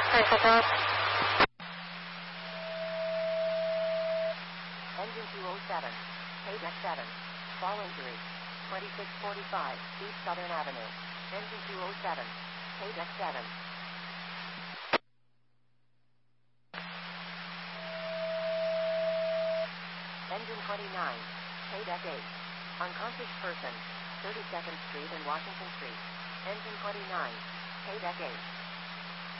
Engine 207, Paydeck 7, fall injury, 2645, East Southern Avenue. Engine 207, Paydeck 7. Engine 29, Paydeck 8, unconscious person, 32nd Street and Washington Street. Engine 29, Paydeck 8.